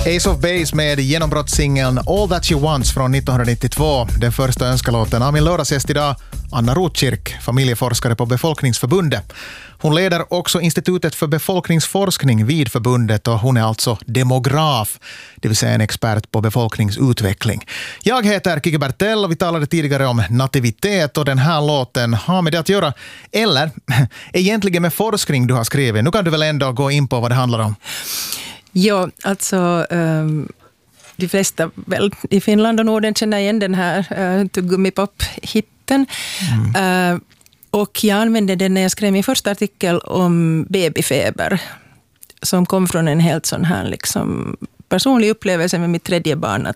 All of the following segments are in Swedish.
Ace of Base med genombrottssingeln All That She Wants från 1992. Den första önskalåten av min lördagsgäst idag, Anna Rotkirk, familjeforskare på Befolkningsförbundet. Hon leder också Institutet för befolkningsforskning vid förbundet och hon är alltså demograf, det vill säga en expert på befolkningsutveckling. Jag heter Kike Bertell och vi talade tidigare om nativitet och den här låten har med det att göra, eller egentligen med forskning du har skrivit. Nu kan du väl ändå gå in på vad det handlar om. Ja, alltså de flesta väl i Finland och Norden känner igen den här Tuggummi-pop-hitten. Och jag använde den när jag skrev min första artikel om babyfeber som kom från en helt sån här liksom personlig upplevelse med mitt tredje barn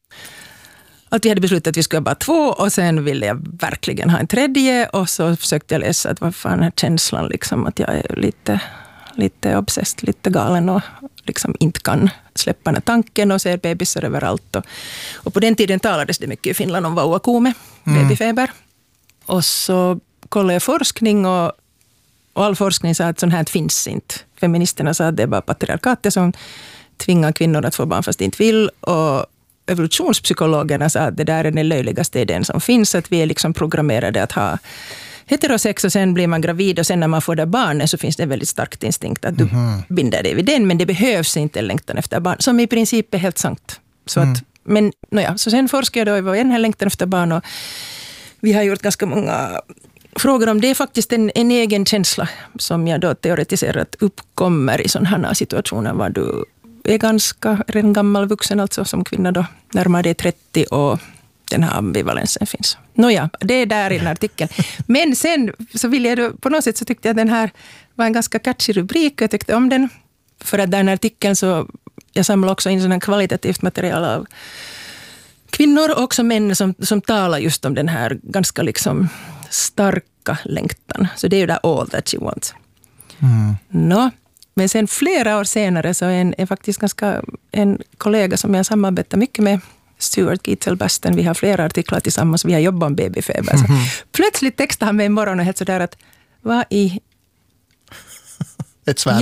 att vi hade beslutat att vi skulle ha bara 2 och sen ville jag verkligen ha en tredje och så försökte jag läsa att vad fan är känslan liksom att jag är lite obsessed, lite galen och liksom inte kan släppa den tanken och ser bebisar överallt. Och på den tiden talades det mycket i Finland om vauvakuume, babyfeber. Och så kollade jag forskning och all forskning sa att sånt här finns inte. Feministerna sa att det är bara patriarkatet som tvingar kvinnor att få barn fast de inte vill. Och evolutionspsykologerna sa att det där är den löjligaste idén som finns. Att vi är liksom programmerade att ha heterosex och sen blir man gravid och sen när man får det barnet så finns det en väldigt starkt instinkt att du binder dig vid den, men det behövs inte en längtan efter barn, som i princip är helt sant. Så att, men så sen forskade jag då i den här längtan efter barn och vi har gjort ganska många frågor om det. Är faktiskt en egen känsla som jag då teoretiserat uppkommer i sådana här situationer var du är ganska redan gammal vuxen alltså som kvinna då, närmare det 30 och den här ambivalensen finns. Det är där i den artikeln. Men sen så vill jag då, på något sätt så tyckte jag att den här var en ganska catchy rubrik. Jag tyckte om den. För att den artikeln så, jag samlar också in sån här kvalitativt material av kvinnor och också män som talar just om den här ganska liksom starka längtan. Så det är ju där All That She Wants. Men sen flera år senare så är faktiskt en kollega som jag samarbetar mycket med, Stuart Gitzel-Basten, vi har flera artiklar tillsammans, vi har jobbat om babyfeber. Plötsligt textade han mig imorgon och helt sådär att vad i... Ett svärord.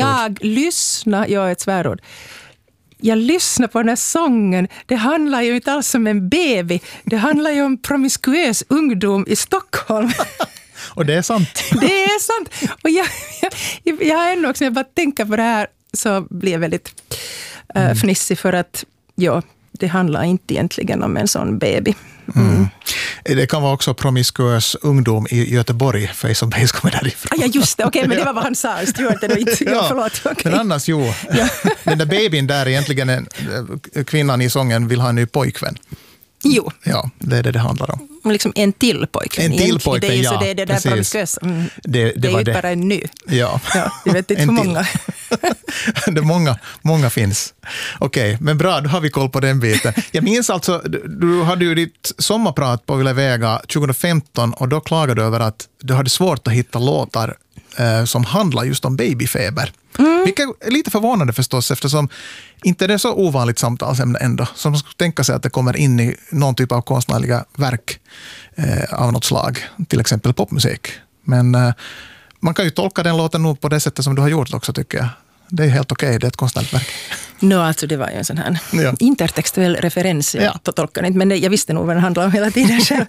Ett svärord. Jag lyssnar på den här sången. Det handlar ju inte alls om en baby. Det handlar ju om promiskuös ungdom i Stockholm. Och det är sant. Det är sant. Och jag har ännu också, när jag bara tänker på det här så blir jag väldigt fnissig för att det handlar inte egentligen om en sån baby. Det kan vara också promiskuös ungdom i Göteborg, för Ace of Base kommer därifrån. Ja, just det. Okej, men det var vad han sa. Förlåt. Men annars den där babyn där egentligen kvinnan i sången vill ha en ny pojkvän. Jo. Ja, det är det handlar om. Liksom en till pojkvän. En till pojkvän, det är ju så det är det där promiskuös. Det är ju bara en ny. Ja. Jag vet inte hur många. Det många finns. Okej, men bra, då har vi koll på den biten. Jag minns alltså, du hade ju ditt sommarprat på Yle Vega 2015 och då klagade du över att du hade svårt att hitta låtar som handlar just om babyfeber. Vilket är lite förvånande förstås, eftersom inte det är så ovanligt samtalsämne ändå. Som man skulle tänka sig att det kommer in i någon typ av konstnärliga verk av något slag, till exempel popmusik. Men man kan ju tolka den låten nog på det sättet som du har gjort också, tycker jag. Det är helt okej, det är ett konstnärligt verk. Alltså det var ju en sån här intertextuell referens, jag tolkar inte, men jag visste nog vad den handlade om hela tiden själv.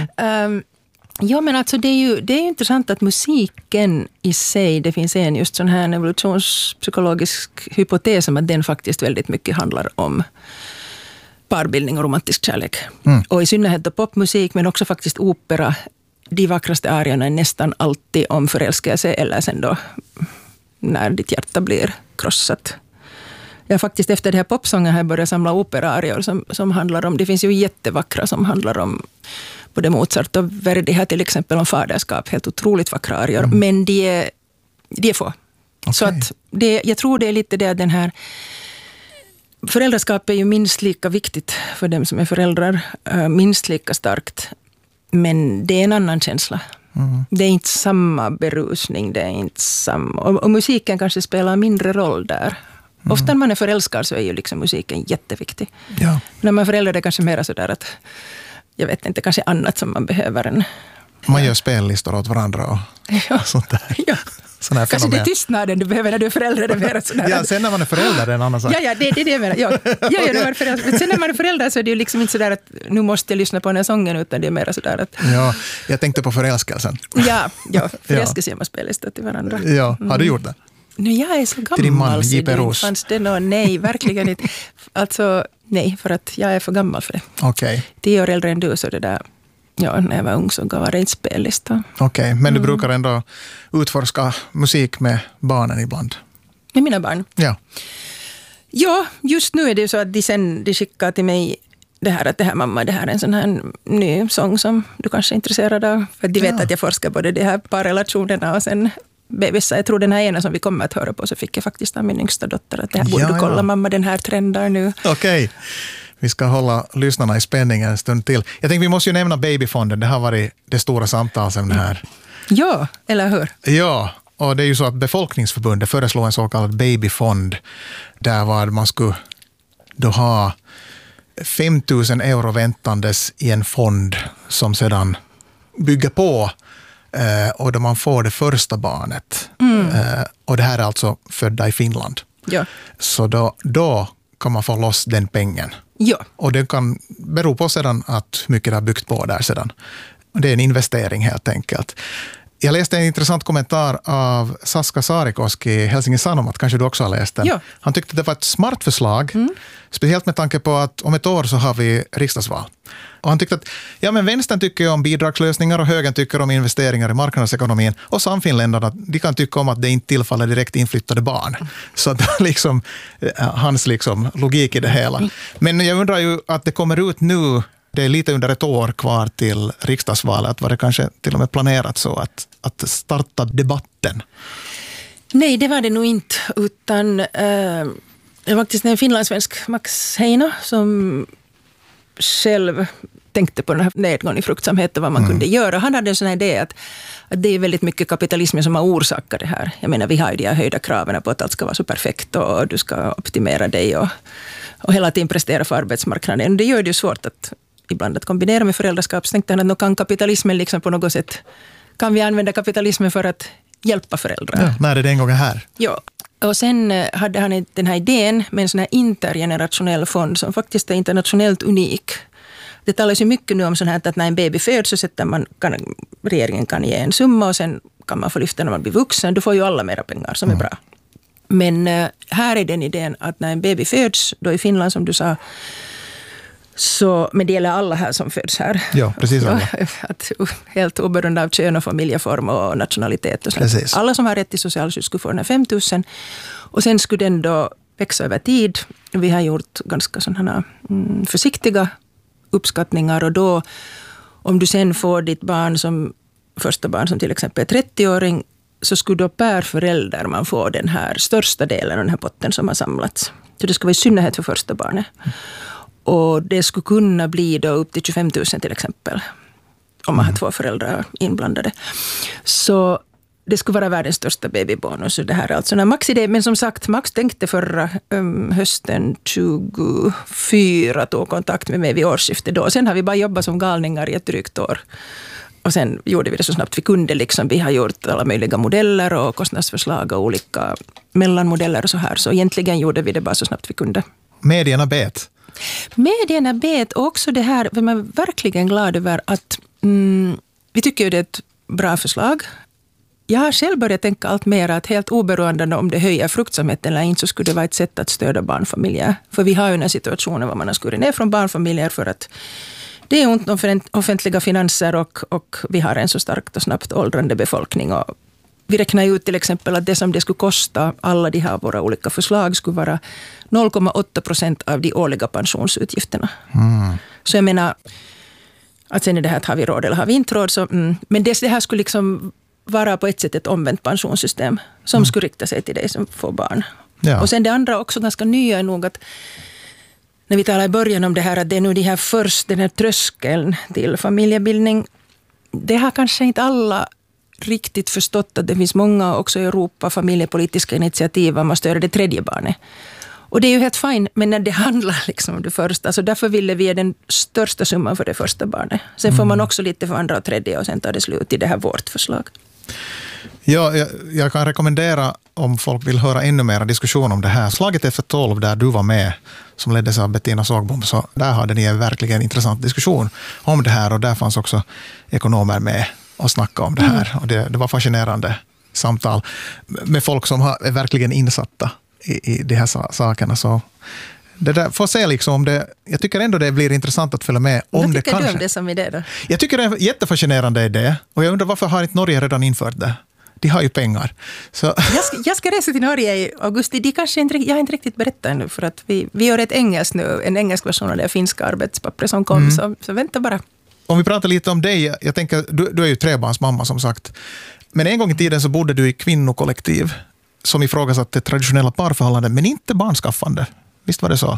Men alltså det är ju intressant att musiken i sig, det finns en just sån här evolutionspsykologisk hypotes om att den faktiskt väldigt mycket handlar om parbildning och romantisk kärlek. Och i synnerhet då popmusik, men också faktiskt opera. De vackraste arierna är nästan alltid om förälskelse eller sen då när ditt hjärta blir krossat. Jag faktiskt efter det här popsången har jag börjat samla operaarior som handlar om, det finns ju jättevackra som handlar om både Mozart och Verdi här till exempel om faderskap, helt otroligt vackra arior, men de är få. Okay. Så att jag tror det är lite det att den här föräldraskap är ju minst lika viktigt för dem som är föräldrar, minst lika starkt, men det är en annan känsla. Det är inte samma berusning, det är inte samma, och musiken kanske spelar mindre roll där. Ofta när man är förälskad så är ju liksom musiken jätteviktig. Ja. När man är förälder är det kanske mer sådär att jag vet inte, kanske annat som man behöver än... Man gör spellistor åt varandra och sånt där. Ja. sån här Kanske fenomen. det är tystnaden du behöver när du är förälder. Det är mer sådär. Ja, sen när man är förälder är en annan sak. Ja, det är det jag menar. Ja, när man är förälder. Sen när man är förälder så är det ju liksom inte sådär att nu måste jag lyssna på den här sången, utan det är mer sådär att... Ja, jag tänkte på förälskelsen. Ja, förälskelse är man spelar till varandra. Ja, har du gjort det? Nu, jag är så gammal. Till din man, så J.P. det Roos. fanns det någon, nej, verkligen inte. Alltså, nej, för att jag är för gammal för det. Okej. 10 år äldre än du, så det där... Ja, när jag var ung så gav jag inte spellista. Okej, men du brukar ändå utforska musik med barnen ibland? Med mina barn? Ja. Ja, just nu är det ju så att de skickar till mig det här att det här mamma, det här är en sån här ny sång som du kanske är intresserad av. För de vet att jag forskar både de här parrelationerna och sen bebisar. Jag tror den här ena som vi kommer att höra på, så fick jag faktiskt av min yngsta dotter att det här borde du kolla mamma, den här trendar nu. Okej. Vi ska hålla lyssnarna i spänning en stund till. Jag tänkte vi måste ju nämna Babyfonden. Det har varit det stora samtalsämnet här. Ja, eller hur? Ja, och det är ju så att Befolkningsförbundet föreslår en så kallad babyfond där var man skulle då ha 5 000 euro väntandes i en fond som sedan bygger på och då man får det första barnet. Och det här är alltså födda i Finland. Ja. Så då kan man få loss den pengen. Ja. Och det kan bero på sedan att mycket har byggt på där sedan. Det är en investering helt enkelt. Jag läste en intressant kommentar av Saska Saarikoski i Helsingin Sanomat, kanske du också har läst den. Ja. Han tyckte att det var ett smart förslag, speciellt med tanke på att om ett år så har vi riksdagsval. Och han tyckte att vänstern tycker om bidragslösningar och högern tycker om investeringar i marknadsekonomin, och samfinländarna, de kan tycka om att det inte tillfaller direkt inflyttade barn. Så att liksom, hans logik i det hela. Men jag undrar ju att det kommer ut nu, det är lite under ett år kvar till riksdagsvalet. Var det kanske till och med planerat så att starta debatten? Nej, det var det nog inte, utan det var faktiskt en finlandssvensk, Max Heino, som själv tänkte på den här nedgången i fruktsamhet och vad man kunde göra. Han hade en sån här idé att det är väldigt mycket kapitalismen som har orsakat det här. Jag menar, vi har ju de här höjda kraven på att allt ska vara så perfekt och du ska optimera dig och hela tiden prestera för arbetsmarknaden. Det gör det ju svårt att ibland att kombinera med föräldraskap. Så tänkte han att kan kapitalismen liksom på något sätt, kan vi använda kapitalismen för att hjälpa föräldrar? Ja, när är det en gång här? Ja. Och sen hade han den här idén med en sån här intergenerationell fond som faktiskt är internationellt unik. Det talas ju mycket nu om sån här att när en baby föds så regeringen kan ge en summa och sen kan man få lyfta när man blir vuxen. Då får ju alla mera pengar som är bra. Men här är den idén att när en baby föds, då i Finland som du sa, så, men det gäller alla här som föds här. Ja, precis alla. Att, helt oberoende av kön och familjeform och nationalitet. Och precis. Alla som har rätt till socialskydd skulle få den här 5 000. Och sen skulle den då växa över tid. Vi har gjort ganska sådana försiktiga uppskattningar. Och då, om du sen får ditt barn som första barn som till exempel är 30-åring, så skulle då per förälder man få den här största delen av den här potten som har samlats. Så det ska vara i synnerhet för första barnet. Och det skulle kunna bli då upp till 25 000 till exempel. Om man har 2 föräldrar inblandade. Så det skulle vara världens största babybonus. Det här är alltså en Max-idé. Men som sagt, Max tänkte förra hösten 24 tog kontakt med mig vid årsskiftet då. Sen har vi bara jobbat som galningar i ett drygt år. Och sen gjorde vi det så snabbt vi kunde. Liksom. Vi har gjort alla möjliga modeller och kostnadsförslag och olika mellanmodeller och så här. Så egentligen gjorde vi det bara så snabbt vi kunde. Medierna bet. Medierna bet också det här, för man är verkligen glad över att vi tycker det är ett bra förslag. Jag har själv börjat tänka allt mer att helt oberoende om det höjer fruktsamheten eller inte, så skulle det vara ett sätt att stödja barnfamiljer. För vi har ju en situation där man har skurit ner från barnfamiljer för att det är ont om offentliga finanser och vi har en så starkt och snabbt åldrande befolkning. Och vi räknar ut till exempel att det som det skulle kosta, alla de här våra olika förslag, skulle vara 0,8% av de årliga pensionsutgifterna. Så jag menar, att sen är det här att har vi råd eller har vi inte råd. Så, men det här skulle liksom vara på ett sätt ett omvänt pensionssystem som skulle rikta sig till dig som får barn. Ja. Och sen det andra också ganska nya är nog att när vi talar i början om det här att det är nu den här tröskeln till familjebildning, det har kanske inte alla riktigt förstått att det finns många också i Europa familjepolitiska initiativ om att stödja det 3:e barnet. Och det är ju helt fint, men när det handlar liksom om det första, så därför ville vi ge den största summan för det första barnet. Sen får man också lite för andra och 3:e och sen tar det slut i det här vårt förslag. Ja, jag kan rekommendera om folk vill höra ännu mer diskussion om det här. Slaget efter 12 där du var med, som leddes av Bettina Sågbom, så där hade ni en verkligen intressant diskussion om det här och där fanns också ekonomer med och snacka om det här. Och det var fascinerande samtal med folk som är verkligen insatta i de här sakerna. Så det där, får se liksom om det, jag tycker ändå det blir intressant att följa med. Vad tycker du om det som idé då? Jag tycker det är en jättefascinerande idé och jag undrar varför har inte Norge redan infört det? De har ju pengar. Så. Jag ska resa till Norge i augusti. Jag har inte riktigt berättat ännu för att vi gör ett engelskt nu, en engelsk version av det finska arbetspappret som kom, så vänta bara. Om vi pratar lite om dig, jag tänker, du är ju trebarnsmamma som sagt, men en gång i tiden så bodde du i kvinnokollektiv som ifrågasatte traditionella parförhållanden, men inte barnskaffande. Visst var det så?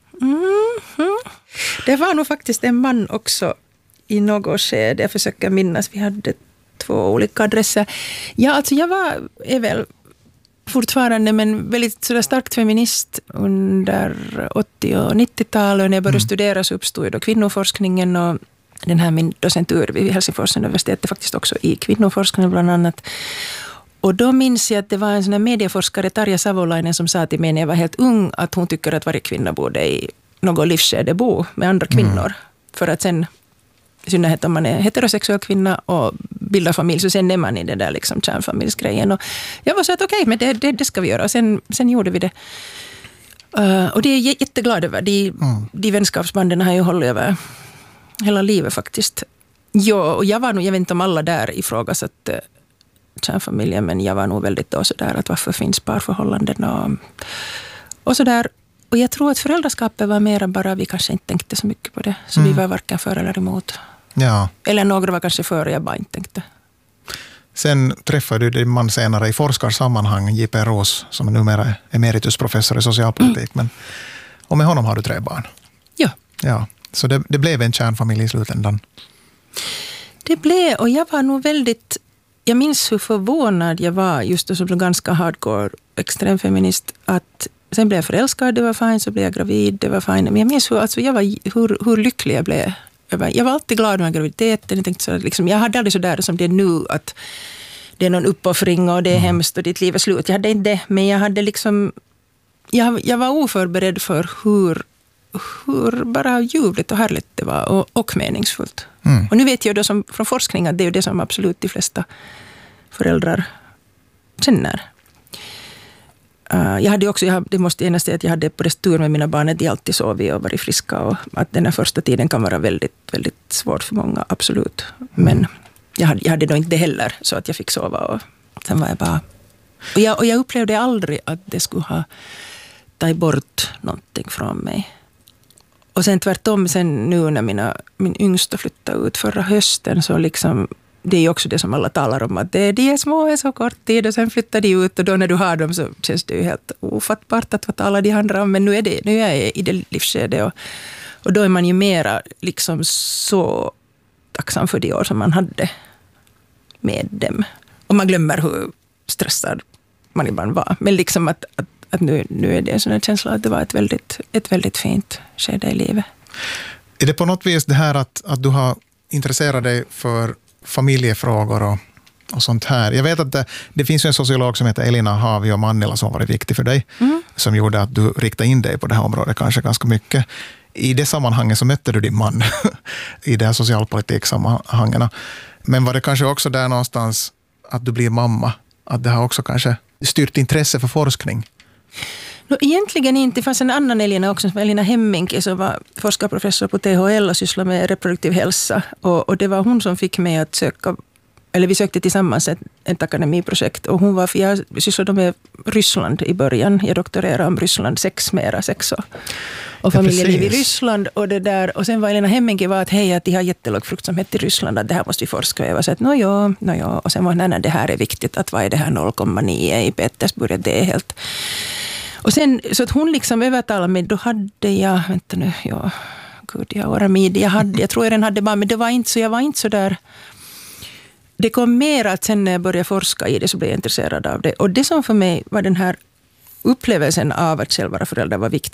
Det var nog faktiskt en man också i något skede. Jag försöker minnas, vi hade 2 olika adresser. Ja, alltså jag är väl fortfarande, men väldigt sådär starkt feminist under 80- och 90-talet. När jag började studera så uppstod då kvinnoforskningen och den här min docentur vid Helsingfors universitet är faktiskt också i kvinnoforskning bland annat. Och då minns jag att det var en sån här medieforskare, Tarja Savolainen, som sa till mig när jag var helt ung att hon tycker att varje kvinna borde i något livsskede bo med andra kvinnor. För att sen, i synnerhet om man är heterosexuell kvinna och bildar familj, så sen är man i det där liksom kärnfamiljsgrejen. Och jag var så att okej, men det ska vi göra. Och sen gjorde vi det. Och det är jag jätteglad över. De vänskapsbanden har ju hållit över hela livet faktiskt. Ja, och jag vet inte om alla där ifrågasatte kärnfamiljen, men jag var nog väldigt då sådär att varför finns parförhållanden och sådär. Och jag tror att föräldraskapet var mer bara, vi kanske inte tänkte så mycket på det. Så vi var varken för eller emot. Ja. Eller några var kanske för och jag bara inte tänkte. Sen träffade du din man senare i forskarsammanhang, J.P. Roos, som numera är emeritusprofessor i socialpolitik. Och med honom har du 3 barn. Ja. Så det blev en kärnfamilj i slutändan. Det blev, och jag var nog väldigt... Jag minns hur förvånad jag var just då som ganska hardcore extremfeminist att sen blev jag förälskad, det var fint, så blev jag gravid, det var fint. Men jag minns hur lycklig jag blev. Jag var alltid glad med graviditeten. Jag tänkte så att liksom, jag hade aldrig så där som det är nu att det är någon uppoffring och det är hemskt och ditt liv är slut. Jag hade inte det, men jag hade liksom... Jag var oförberedd för hur bara ljuvligt och härligt det var och meningsfullt. Och nu vet jag då från forskning att det är det som absolut de flesta föräldrar känner. Jag hade också, det måste jag säga att jag hade på det tur med mina barn att de alltid sovit och varit friska och att den här första tiden kan vara väldigt, väldigt svårt för många, absolut. Men jag hade då inte det heller så att jag fick sova och sen var jag bara... Och jag upplevde aldrig att det skulle ha tagit bort någonting från mig. Och sen tvärtom, sen nu när min yngsta flyttade ut förra hösten så liksom, det är ju också det som alla talar om att de är små är så kort tid och sen flyttar de ut och då när du har dem så känns det ju helt ofattbart att vad talar de andra om. Men nu är jag i det livsskede och då är man ju mera liksom så tacksam för de år som man hade med dem. Och man glömmer hur stressad man ibland var. Men liksom att nu är det en sån här känsla att det var ett väldigt fint skede i livet. Är det på något vis det här att du har intresserat dig för familjefrågor och sånt här? Jag vet att det finns en sociolog som heter Elina Havio Mannila som har varit viktig för dig. Som gjorde att du riktade in dig på det här området kanske ganska mycket. I det sammanhanget så mötte du din man i det här socialpolitiksammanhangen. Men var det kanske också där någonstans att du blir mamma? Att det har också kanske styrt intresse för forskning? Egentligen inte. Det fanns en annan Elina också, som Elina Hemminki, som var forskarprofessor på THL och sysslade med reproduktiv hälsa. Och det var hon som fick mig att söka, eller vi sökte tillsammans ett akademiprojekt. Och hon var, för jag sysslade med Ryssland i början. Jag doktorerade om Ryssland, sex och familjeliv i Ryssland. Och sen var Elina Hemminki att hej, att de har jättelåg fruktsamhet i Ryssland, att det här måste vi forska över. Så att nåja. Och sen var nej, det här är viktigt, att vad är det här 0,9 i Petersburg, det är helt... Och sen, så att hon liksom övertalade mig, då hade jag, jag tror jag den hade barn, men det var inte så, jag var inte så där, det kom mer att sen när jag började forska i det så blev jag intresserad av det. Och det som för mig var den här upplevelsen av att själv vara förälder var viktigt.